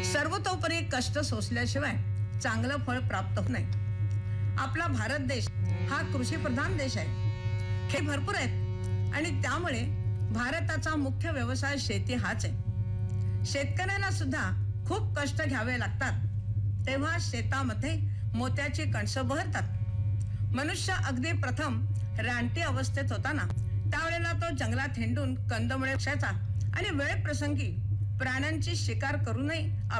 सर्वतोपरी कष्ट सोसल्याशिवाय चांगलं फळ प्राप्त होत नाही. आपला भारत देश हा कृषीप्रधान देश आहे. खेळ भरपूर आहेत आणि त्यामुळे भारताचा मुख्य व्यवसाय शेती हाच आहे. शेतकऱ्यांना सुद्धा खूप कष्ट घ्यावे लागतात. तेव्हा शेतामध्ये मोत्याची कणसं बहरतात. मनुष्य अगदी प्रथम रानटी अवस्थेत होता ना, त्यावेळेला तो जंगलात हिंडून कंदमुळे खायचा आणि वेळ प्रसंगी प्राण्यांची शिकार करूनही